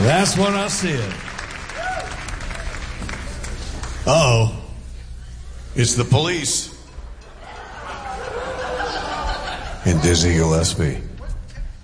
That's what I said. Uh-oh. It's the police. And Dizzy Gillespie.